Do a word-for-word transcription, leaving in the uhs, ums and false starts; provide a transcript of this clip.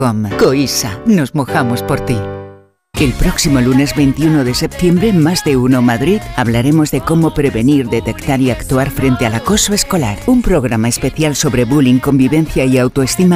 Coisa, nos mojamos por ti. El próximo lunes veintiuno de septiembre en Más de Uno Madrid hablaremos de cómo prevenir, detectar y actuar frente al acoso escolar. Un programa especial sobre bullying, convivencia y autoestima